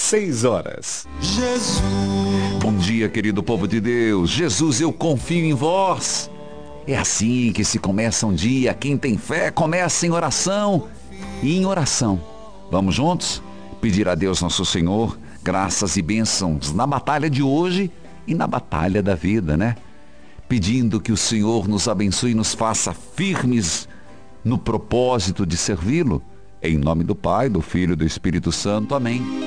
6 horas. Jesus. Bom dia, querido povo de Deus. Jesus, eu confio em vós. É assim que se começa um dia. Quem tem fé começa em oração e em oração. Vamos juntos pedir a Deus nosso Senhor graças e bênçãos na batalha de hoje e na batalha da vida, né? Pedindo que o Senhor nos abençoe e nos faça firmes no propósito de servi-lo. Em nome do Pai, do Filho e do Espírito Santo. Amém.